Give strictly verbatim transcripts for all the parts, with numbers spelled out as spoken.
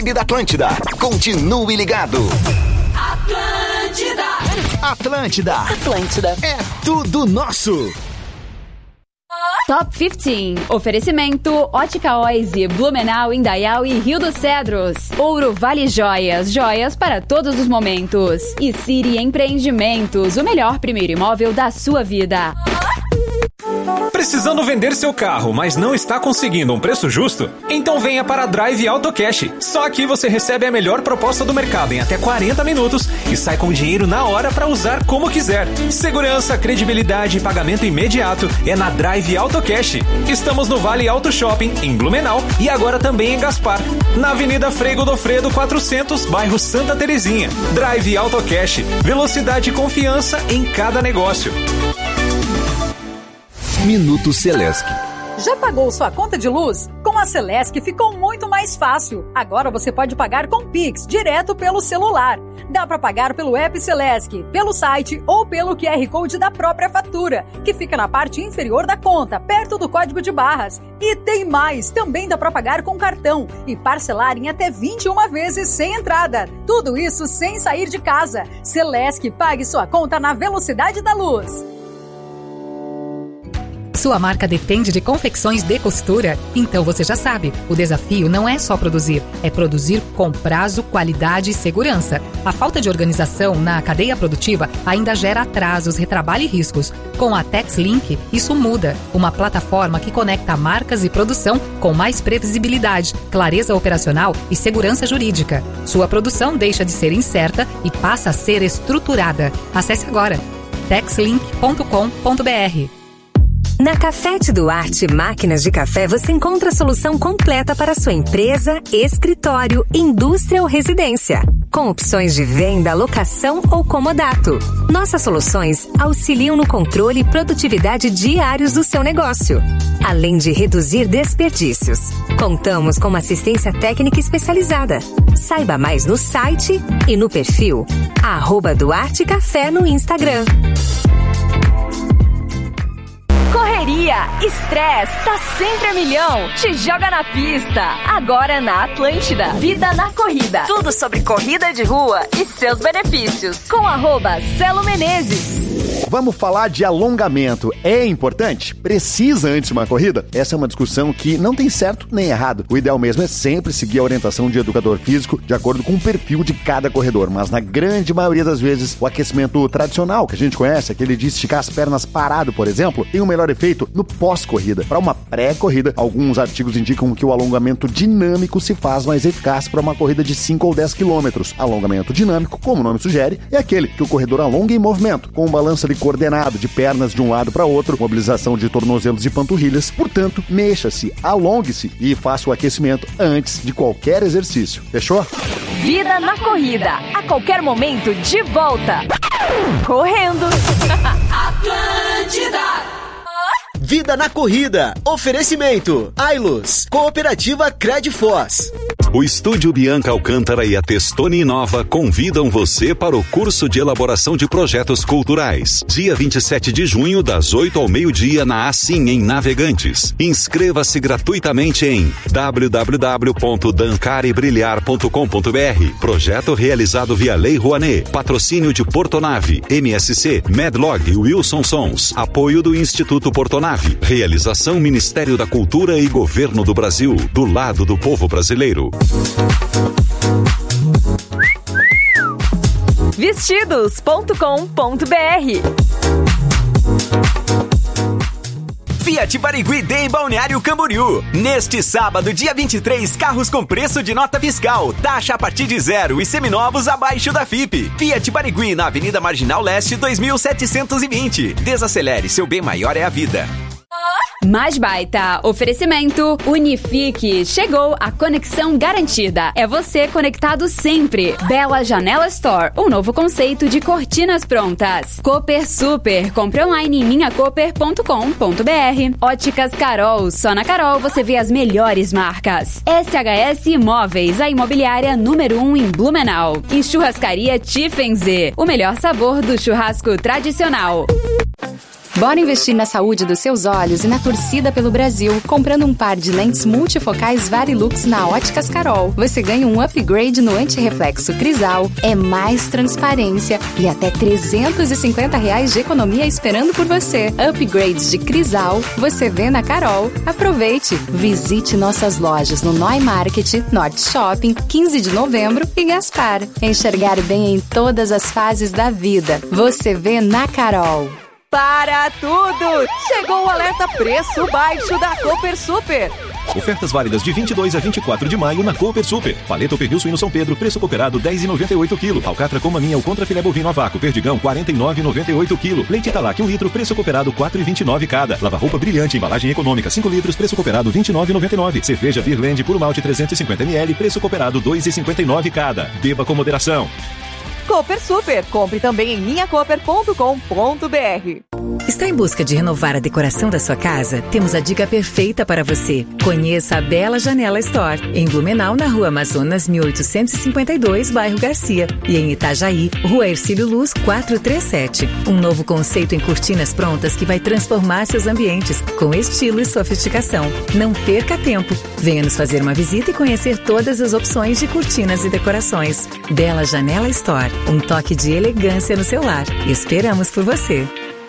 Avenida Atlântida. Continue ligado. Atlântida. Atlântida. Atlântida. É tudo nosso. Top quinze. Oferecimento Ótica Oise, Blumenau, Indaial e Rio dos Cedros. Ouro Vale Joias, joias para todos os momentos. E Siri Empreendimentos, o melhor primeiro imóvel da sua vida. Precisando vender seu carro, mas não está conseguindo um preço justo? Então venha para a Drive Auto Cash. Só aqui você recebe a melhor proposta do mercado em até quarenta minutos e sai com o dinheiro na hora para usar como quiser. Segurança, credibilidade e pagamento imediato é na Drive Auto Cash. Estamos no Vale Auto Shopping, em Blumenau, e agora também em Gaspar, na Avenida Frei Godofredo quatrocentos, bairro Santa Terezinha. Drive Auto Cash. Velocidade e confiança em cada negócio. Minuto Celesc. Já pagou sua conta de luz? Com a Celesc ficou muito mais fácil. Agora você pode pagar com Pix, direto pelo celular. Dá para pagar pelo app Celesc, pelo site ou pelo Q R Code da própria fatura, que fica na parte inferior da conta, perto do código de barras. E tem mais! Também dá para pagar com cartão e parcelar em até vinte e uma vezes sem entrada. Tudo isso sem sair de casa. Celesc, pague sua conta na velocidade da luz. Sua marca depende de confecções de costura? Então você já sabe, o desafio não é só produzir, é produzir com prazo, qualidade e segurança. A falta de organização na cadeia produtiva ainda gera atrasos, retrabalho e riscos. Com a TexLink, isso muda. Uma plataforma que conecta marcas e produção com mais previsibilidade, clareza operacional e segurança jurídica. Sua produção deixa de ser incerta e passa a ser estruturada. Acesse agora texlink ponto com ponto b r. Na Cafete Duarte Máquinas de Café você encontra a solução completa para sua empresa, escritório, indústria ou residência. Com opções de venda, locação ou comodato. Nossas soluções auxiliam no controle e produtividade diários do seu negócio, além de reduzir desperdícios. Contamos com uma assistência técnica especializada. Saiba mais no site e no perfil arroba Duarte Café no Instagram. Correria, estresse, tá sempre a milhão. Te joga na pista. Agora na Atlântida. Vida na corrida. Tudo sobre corrida de rua e seus benefícios. Com arroba Celo Menezes. Vamos falar de alongamento. É importante? Precisa antes de uma corrida? Essa é uma discussão que não tem certo nem errado. O ideal mesmo é sempre seguir a orientação de educador físico de acordo com o perfil de cada corredor. Mas na grande maioria das vezes, o aquecimento tradicional que a gente conhece, aquele de esticar as pernas parado, por exemplo, tem um melhor efeito no pós-corrida. Para uma pré-corrida, alguns artigos indicam que o alongamento dinâmico se faz mais eficaz para uma corrida de cinco ou dez quilômetros. Alongamento dinâmico, como o nome sugere, é aquele que o corredor alonga em movimento, com um balanço ali coordenado de pernas de um lado para outro, mobilização de tornozelos e panturrilhas. Portanto, mexa-se, alongue-se e faça o aquecimento antes de qualquer exercício. Fechou? Vida na corrida. A qualquer momento, de volta. Correndo. Atlântida. Vida na corrida. Oferecimento. Ailus. Cooperativa Credfoz. O Estúdio Bianca Alcântara e a Testone Inova convidam você para o curso de elaboração de projetos culturais. Dia vinte e sete de junho, das oito ao meio-dia, na Assim, em Navegantes. Inscreva-se gratuitamente em w w w ponto dancar e brilhar ponto com ponto b r. Projeto realizado via Lei Rouanet. Patrocínio de Portonave, M S C, Medlog e Wilson Sons. Apoio do Instituto Portonave. Realização Ministério da Cultura e Governo do Brasil. Do lado do povo brasileiro. vestidos ponto com ponto b r. Fiat Barigui Day Balneário Camboriú. Neste sábado, dia vinte e três, carros com preço de nota fiscal, taxa a partir de zero e seminovos abaixo da F I P. Fiat Barigui na Avenida Marginal Leste dois mil setecentos e vinte. Desacelere, seu bem maior é a vida. Mais baita, oferecimento Unifique, chegou a conexão garantida, é você conectado sempre. Bela Janela Store, um novo conceito de cortinas prontas. Cooper Super, compre online em minha cooper ponto com ponto b r. Óticas Carol, só na Carol você vê as melhores marcas. S H S Imóveis, a imobiliária número um em Blumenau. E Churrascaria Tiffenze, o melhor sabor do churrasco tradicional. Bora investir na saúde dos seus olhos e na torcida pelo Brasil. Comprando um par de lentes multifocais Varilux na Óticas Carol, você ganha um upgrade no antirreflexo Crisal, é mais transparência e até trezentos e cinquenta reais de economia esperando por você. Upgrades de Crisal, você vê na Carol. Aproveite! Visite nossas lojas no Noi Market, Norte Shopping, quinze de novembro e Gaspar. Enxergar bem em todas as fases da vida. Você vê na Carol. Para tudo! Chegou o alerta preço baixo da Cooper Super. Ofertas válidas de vinte e dois a vinte e quatro de maio na Cooper Super. Paleta ou pernil suíno São Pedro, preço cooperado dez reais e noventa e oito centavos quilo. Alcatra com maminha ou contra filé bovino a vácuo, perdigão quarenta e nove reais e noventa e oito centavos quilo. Leite Italac um litro, preço cooperado quatro reais e vinte e nove centavos cada. Lava-roupa brilhante, embalagem econômica cinco litros, preço cooperado vinte e nove reais e noventa e nove centavos. Cerveja Beerland puro malte trezentos e cinquenta mililitros, preço cooperado dois reais e cinquenta e nove centavos cada. Beba com moderação. Cooper Super. Compre também em minha cooper ponto com ponto b r. Está em busca de renovar a decoração da sua casa? Temos a dica perfeita para você. Conheça a Bela Janela Store, em Blumenau, na Rua Amazonas, mil oitocentos e cinquenta e dois, bairro Garcia, e em Itajaí, Rua Ercílio Luz, quatrocentos e trinta e sete. Um novo conceito em cortinas prontas que vai transformar seus ambientes com estilo e sofisticação. Não perca tempo. Venha nos fazer uma visita e conhecer todas as opções de cortinas e decorações. Bela Janela Store, um toque de elegância no seu lar. Esperamos por você.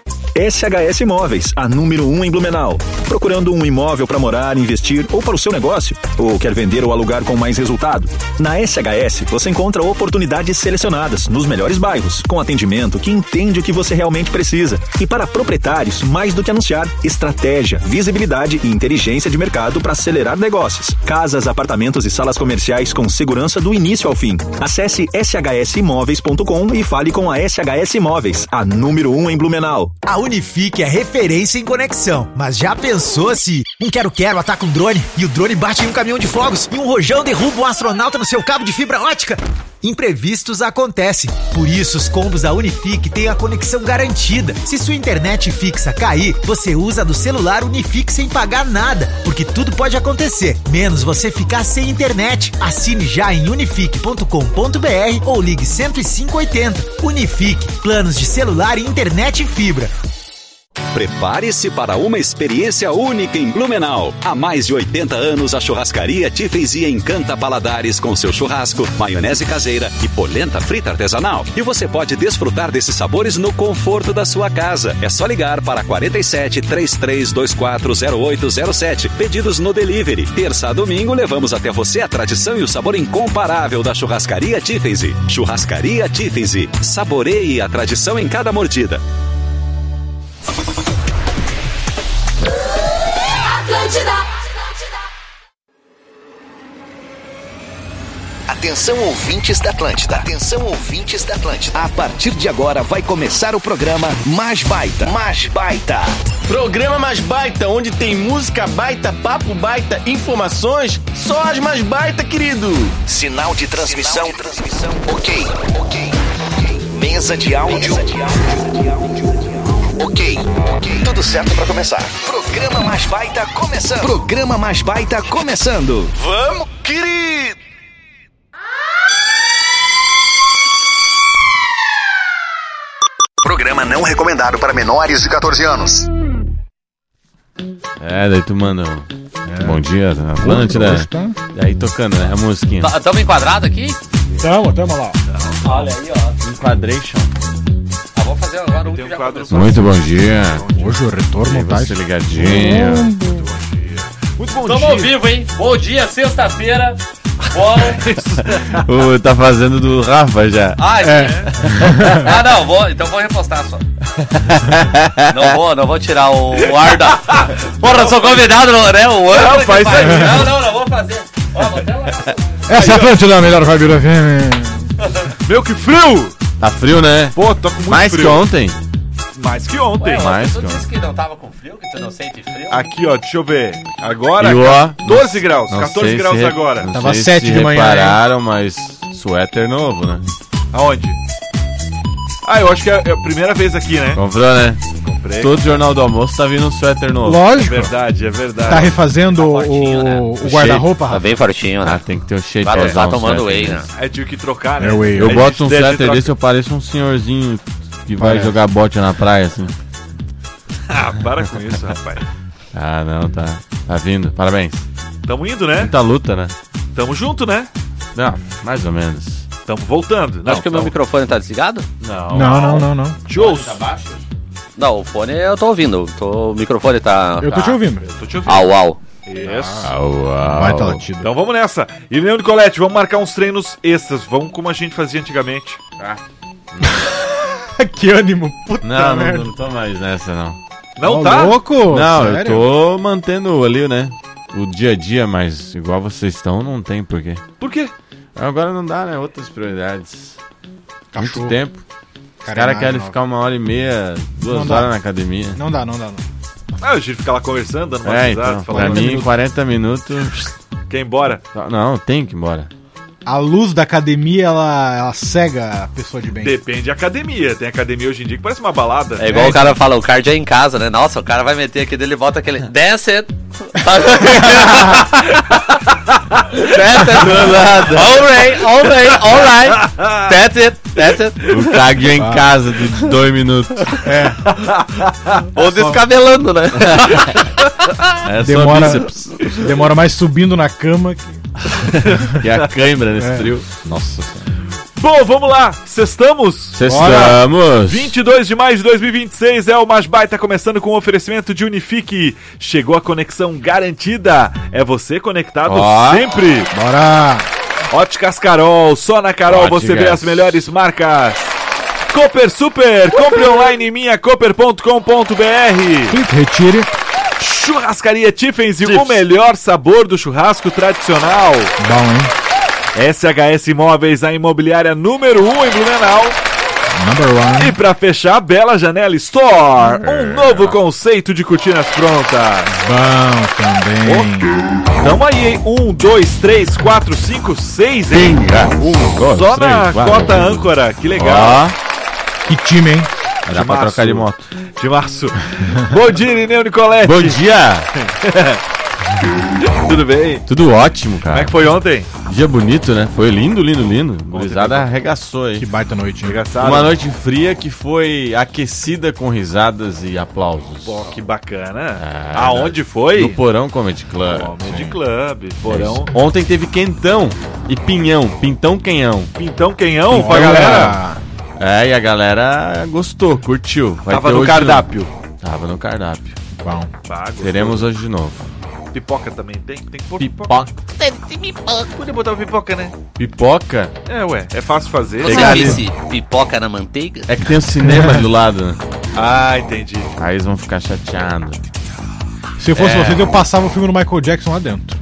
S H S Imóveis, a número um em Blumenau. Procurando um imóvel para morar, investir ou para o seu negócio? Ou quer vender ou alugar com mais resultado? Na S H S você encontra oportunidades selecionadas nos melhores bairros, com atendimento que entende o que você realmente precisa. E para proprietários, mais do que anunciar, estratégia, visibilidade e inteligência de mercado para acelerar negócios. Casas, apartamentos e salas comerciais com segurança do início ao fim. Acesse s h s imóveis ponto com e fale com a S H S Imóveis, a número um em Blumenau. A Unifique é referência em conexão, mas já pensou se um quero-quero ataca um drone e o drone bate em um caminhão de fogos e um rojão derruba um astronauta no seu cabo de fibra ótica? Imprevistos acontecem, por isso os combos da Unifique têm a conexão garantida. Se sua internet fixa cair, você usa do celular Unifique sem pagar nada, porque tudo pode acontecer, menos você ficar sem internet. Assine já em unifique ponto com ponto b r ou ligue cento e cinco oitenta. Unifique, planos de celular e internet fibra. Prepare-se para uma experiência única em Blumenau. Há mais de oitenta anos, a churrascaria Tiffany encanta paladares com seu churrasco, maionese caseira e polenta frita artesanal. E você pode desfrutar desses sabores no conforto da sua casa. É só ligar para quarenta e sete, trinta e três, vinte e quatro, zero oito zero sete. Pedidos no delivery. Terça a domingo, levamos até você a tradição e o sabor incomparável da churrascaria Tiffany. Churrascaria Tiffany. Saboreie a tradição em cada mordida. Atenção, ouvintes da Atlântida. Atenção, ouvintes da Atlântida. A partir de agora vai começar o programa Mais Baita. Mais Baita. Programa Mais Baita, onde tem música baita, papo baita, informações, só as mais baita, querido. Sinal de transmissão. Sinal de transmissão. Ok, ok, ok. Mesa de áudio. Mesa de áudio. Ok, ok. Tudo certo pra começar. Programa Mais Baita começando. Programa Mais Baita começando. Vamos, querido! Programa não recomendado para menores de catorze anos. É, daí tu manda é. Bom dia, Atlântida. Tá? E aí tocando, né, a musiquinha. Tá, tamo enquadrado aqui? Tamo, tamo lá. Olha aí, ó. Enquadration. Ah, vou fazer agora um que já começou. Muito bom dia. Hoje o retorno tá você ligadinho. Muito bom dia. Muito bom Tamo dia. ao vivo, hein? Bom dia, sexta-feira. Bola. uh, tá fazendo do Rafa já. Ah, é. Ah, não, vou, então vou repostar só. Não vou, não vou tirar o, o ar da. Porra, eu sou convidado, né? O ar. Não, faz faz. não, não, não vou fazer. Ó, vou até lá. Essa é a Atlântida, a melhor vibe do F M. Meu, que frio! Tá frio, né? Pô, tá com muito Mais frio. que ontem. Mais que ontem. Ué, Mais tu que disse que não tava com frio, que tu não sente frio? Aqui, ó, deixa eu ver. Agora, E ó, doze graus, não catorze sei graus se re- agora. Não Tava sei sete se de manhã, repararam, mas suéter novo, né? Aonde? Ah, eu acho que é a primeira vez aqui, né? Comprou, né? Comprei. Todo Jornal do Almoço tá vindo um suéter novo. É Lógico. verdade, é verdade. Tá refazendo Tá o, fortinho, né? o, O guarda-roupa, Tá Rafa. bem fortinho, né? Ah, tem que ter o shape Tá, pra usar tá um tomando suéter whey, né? desse. Aí tive que trocar, né? É, whey. Eu Aí boto um a gente suéter troca. desse, eu pareço um senhorzinho que vai Parece. jogar bote na praia, assim. Ah, para com isso, rapaz. Ah, não, tá. Tá vindo. Parabéns. Tamo indo, né? Muita luta, né? Tamo junto, né? Não, mais ou menos. Tamo voltando. Não, Acho que o meu microfone tá desligado? Não. Não, não, não, não. Te ouço. Tá baixo? Não, o fone eu tô ouvindo. Tô, o microfone tá... Eu tô tá... te ouvindo. Eu tô te ouvindo. Au, au. Isso. Au, au. Vai tá latido. Então vamos nessa. Irineu Nicolete, vamos marcar uns treinos extras. Vamos como a gente fazia antigamente. Tá. Que ânimo, puta Não, merda. não, não tô mais nessa, não. Não Ô, tá? louco? Não, Sério? eu tô mantendo ali, né? O dia a dia, mas igual vocês estão, não tem porquê. Por quê? Agora não dá, né? Outras prioridades. Cachorro. Muito tempo. Os caras Carenagem querem nova. ficar uma hora e meia, duas Não horas dá. na academia. Não dá, não dá, não. Ah, a gente fica lá conversando, dando uma É, risada, então, pra falando. mim, quarenta minutos... Quer ir embora? Não, tem que ir embora. A luz da academia, ela, ela cega a pessoa de bem. Depende da academia. Tem academia hoje em dia que parece uma balada. É igual É, o cara fala, o card é em casa, né? Nossa, o cara vai meter aqui dele e volta aquele... Dance it! That's it! Alright, alright, alright! That's it, that's it! O cardio é em casa de dois minutos. É. Ou descabelando, né? É Demora, só bíceps. demora mais subindo na cama que... Que é a cãibra nesse É. trio. Nossa Senhora. Bom, vamos lá. Sextamos? Sextamos. vinte e dois de maio de dois mil e vinte e seis é o Mais Baita, começando com o oferecimento de Unifique. Chegou a conexão garantida. É você conectado Ó. sempre. Bora! Óticas Carol. Só na Carol Óticas. você vê as melhores marcas. Cooper Super. Compre online em minha cooper ponto com ponto b r. Clique, retire. Churrascaria Tiffins, o melhor sabor do churrasco tradicional. Bom, hein? S H S Imóveis, a imobiliária número um em Blumenau. Number one. E pra fechar, Bela Janela Store, um novo conceito de cortinas prontas. Bom também. Tamo aí, hein? Um, dois, três, quatro, cinco, seis, hein? Um, dois, Só três, na quatro, cota cinco. âncora, que legal. Ó, Que time, hein? dá pra março. trocar de moto. De março. Bom dia, Irineu Nicolete. Bom dia! Tudo bem? Tudo ótimo, cara. Como é que foi ontem? Dia bonito, né? Foi lindo, lindo, lindo. Gurizada arregaçou aí. Que baita noite, hein? Engraçado. Uma noite fria que foi aquecida com risadas e aplausos. Pô, que bacana. Ah, Aonde foi? No Porão Comedy Club. Comedy Sim. Club, Porão. É Ontem teve quentão e pinhão. Pintão quenhão. Pintão Quenhão pra Olha, galera. É, e a galera gostou, curtiu. Vai Tava ter no hoje de cardápio. novo. Tava no cardápio. Bom. Bah, gostoso. Teremos hoje de novo. Pipoca também tem? Tem que pôr Pipoca. Tem, tem pipoca. Podia botar pipoca, né? Pipoca? É, ué. É fácil fazer. Você Pegar ali. disse pipoca na manteiga? É que tem o cinema do lado, né? Ah, entendi. Aí eles vão ficar chateados. Se eu fosse É. vocês, eu passava o filme do Michael Jackson lá dentro.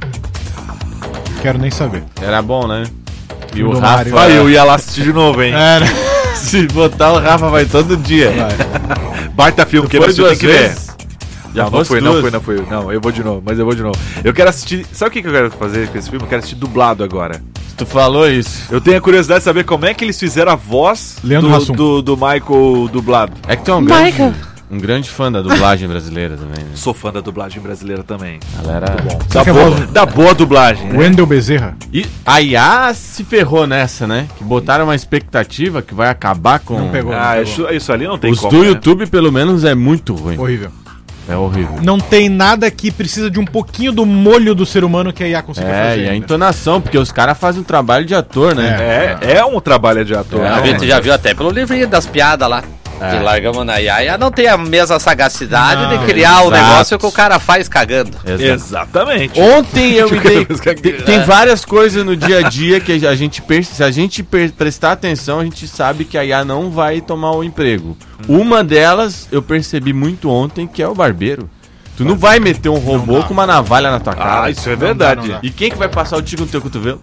Quero nem saber. Era bom, né? E Filme o do Rafa... Mario. Aí eu ia lá assistir de novo, hein? É, né? Se botar o Rafa vai todo dia. Baita filme, que Foi você tem duas que ver. vezes? Já Não, não fosse foi, não duas? foi, não foi. Não, eu vou de novo, mas eu vou de novo. Eu quero assistir. Sabe o que que eu quero fazer com esse filme? Eu quero assistir dublado agora. Tu falou isso. Eu tenho a curiosidade de saber como é que eles fizeram a voz Leandro do, Hassum. do, do Michael dublado. É que tu é um grande, um grande fã da dublagem brasileira também, né? Sou fã da dublagem brasileira também. Galera... Da que é boa, voz- da boa dublagem, né? Wendel Bezerra. E a I A se ferrou nessa, né? Que botaram uma expectativa que vai acabar com... Não pegou. Ah, não isso, pegou. isso ali não tem Os como, do né? YouTube, pelo menos, é muito ruim. Horrível. É horrível. Não tem nada que precisa de um pouquinho do molho do ser humano que a I A consiga É, fazer. e a ainda. entonação, porque os caras fazem um trabalho de ator, né? É, é um trabalho de ator. É, A né? gente já viu até pelo livrinho das piadas lá. É. Que largamos na I A. E a não tem a mesma sagacidade Não, de criar o exato. negócio que o cara faz cagando. Exato. Exatamente. Ontem eu me dei. Cada vez que- Tem, tem várias coisas no dia a dia que a gente per- se a gente per- prestar atenção, a gente sabe que a I A não vai tomar o emprego. Uma delas eu percebi muito ontem, que é o barbeiro. Tu não vai meter um robô com uma navalha na tua cara. Ah, isso é Não dá, verdade. não dá. E quem que vai passar o tico no teu cotovelo?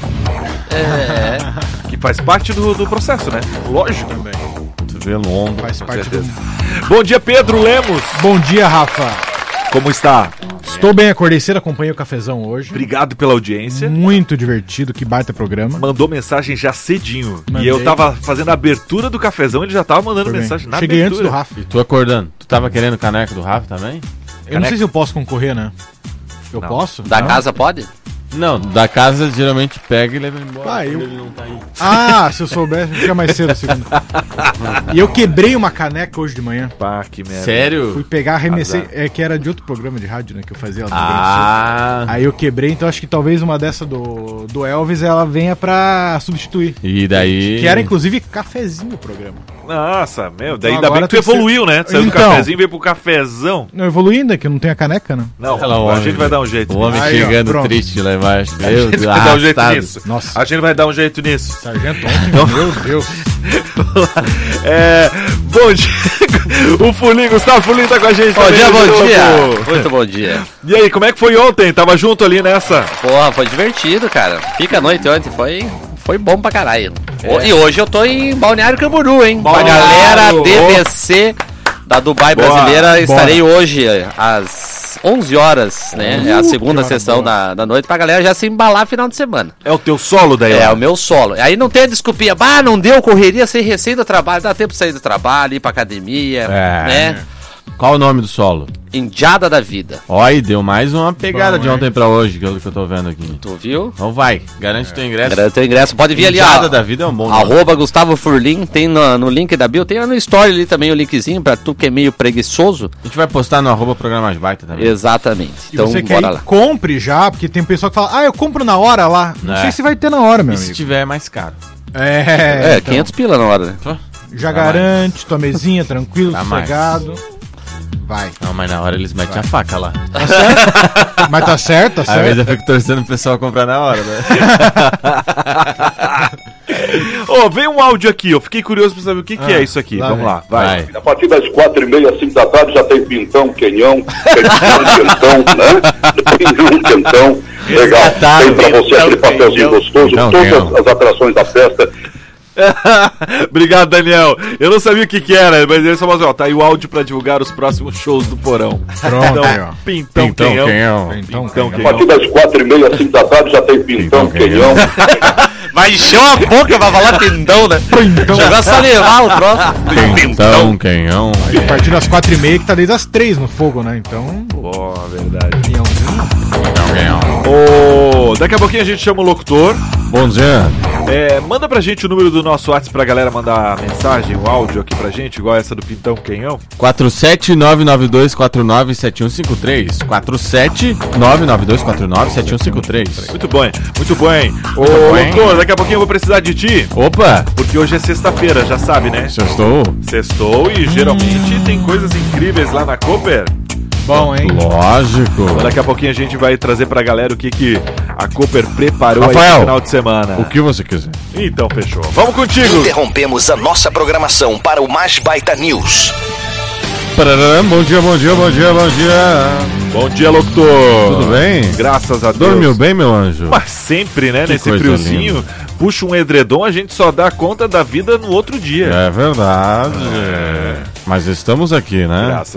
É. Que faz parte do, do processo, né? Lógico. Também. Cotovelo, ombro. Faz parte do... Bom dia, Pedro Lemos. Bom dia, Rafa. Como está? Estou bem, acordei cedo, acompanhei o cafezão hoje. Obrigado pela audiência. Muito divertido, que baita programa. Mandou mensagem já cedinho. Mandei. E eu tava fazendo a abertura do cafezão, ele já tava mandando Foi bem. mensagem na Cheguei antes abertura. do Rafa. E tu acordando? Tu tava querendo caneco do Rafa também? Eu não sei se eu posso concorrer, né? Eu Não. posso? Da Não? casa pode? Não, da casa geralmente pega e leva ele embora. Ah, eu... ele não tá aí. Ah, se eu soubesse, eu tinha mais cedo a segunda. E eu quebrei uma caneca hoje de manhã. Pá, que merda. Sério? Fui pegar, arremessei. É que era de outro programa de rádio, né? Que eu fazia lá no Ah. Rio Grande do Sul. Aí eu quebrei, então acho que talvez uma dessa do, do Elvis ela venha pra substituir. E daí. Que era inclusive cafezinho o programa. Nossa, meu, Então daí ainda agora bem que tu tem que ser- evoluiu, né? Tu saiu do Então. cafezinho e veio pro cafezão. Não, evoluí ainda, que não tem a caneca, né? Não, Ela, a homem, gente vai dar um jeito. O homem Aí, ó, chegando pronto. triste lá embaixo. A Meu gente Deus, vai dar um jeito arrastado. nisso. Nossa. A gente vai dar um jeito nisso. Sargento ontem, meu Deus. É, bom dia. O Fulinho, Gustavo Fulinho tá com a gente. Bom também, dia, de bom novo. dia. Muito bom dia. E aí, como é que foi ontem? Tava junto ali nessa? Porra, foi divertido, cara. Fica a noite ontem, foi, foi bom pra caralho. É. E hoje eu tô em Balneário Camboriú, hein? Com a Balneário. galera Boa. D V C da Dubai Boa. Brasileira. Estarei Bora. hoje às onze horas, né? É a segunda que hora sessão boa. da, da noite pra galera já se embalar final de semana. É o teu solo daí? É, ó. o meu solo. Aí não tem a desculpinha, bah, não deu, correria, sem recém do trabalho, dá tempo de sair do trabalho, ir pra academia, É. né? Qual o nome do solo? Indiada da vida. Ó, aí deu mais uma pegada Bom, de hein? ontem pra hoje, que é o que eu tô vendo aqui. Tu viu? Então vai, garante teu ingresso. Garante teu ingresso, pode vir ali, Indiada ó. da vida é um bom nome. Arroba Gustavo Furlim, tem no, no link da bio, tem no story ali também o linkzinho pra tu que é meio preguiçoso. A gente vai postar no arroba programa mais baita também. Exatamente. E Então você quer bora ir, lá. compre já, porque tem pessoal que fala, ah, eu compro na hora lá. Não É. sei se vai ter na hora, meu E se amigo. tiver é mais caro. É, É, então, quinhentos pila na hora, né? já Dá garante, tua mesinha, tranquilo, Dá mais. sossegado. Vai. Não, mas na hora eles metem a faca lá. Mas tá certo, tá Às certo. vezes eu fico torcendo pro pessoal comprar na hora, né? Ô, veio um áudio aqui, eu fiquei curioso pra saber o que, que Ah, é isso aqui. lá Vamos vem. lá, vai. A partir das quatro e meia, cinco da tarde, já tem pintão, quenhão, quentão, né? Pinhão, quentão. Legal. Tem pra você aquele papelzinho gostoso, Quentão, todas quentão. as atrações da festa. Obrigado, Daniel. Eu não sabia o que que era, mas ele só mostrou, ó, tá aí o áudio pra divulgar os próximos shows do Porão. Pronto, aí, ó. Pintão, Pintão, quenhão. quenhão. Então, Pintão, A quenhão. partir das quatro e meia, cinco da tarde, já tem pintão, Pintão, quenhão. Vai encher a boca pra falar pindão, né? Pintão. Jogar salivar o troço. Pintão, quenhão. A partir das quatro e meia que tá desde as três no fogo, né? Então, Pô, verdade. pinhãozinho. Pintão, quenhão. Ô, daqui a pouquinho a gente chama o locutor. Bom dia. É, manda pra gente o número do nosso WhatsApp pra galera mandar mensagem, o áudio aqui pra gente, igual essa do Pintão Quenhão. quatro sete nove nove dois quatro nove sete um cinco três. quatro sete nove nove dois quatro nove sete um cinco três. Muito bom, hein? Muito bom, hein? Ô, bom, hein? doutor, daqui a pouquinho eu vou precisar de ti, Opa! porque hoje é sexta-feira, já sabe, né? Sextou? Sextou e geralmente tem coisas incríveis lá na Cooper. Bom, hein? Lógico. Daqui a pouquinho a gente vai trazer pra galera o que, que a Cooper preparou aí Rafael, no final de semana. O que você quiser. Então, fechou. Vamos contigo! Interrompemos a nossa programação para o Mais Baita News. Parará, bom dia, bom dia, bom dia, bom dia. Bom dia, locutor! Tudo bem? Graças a Deus. Dormiu bem, meu anjo? Mas sempre, né? Que Nesse coisa friozinho, linda. puxa um edredom, a gente só dá conta da vida no outro dia. É verdade. Mas estamos aqui, né? Graças